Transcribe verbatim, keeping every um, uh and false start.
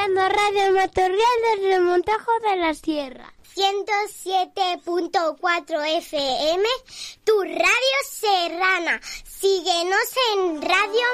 escuchando Radio Matorral desde el Montajo de la Sierra. ciento siete punto cuatro F M, tu radio serrana. Síguenos en Radio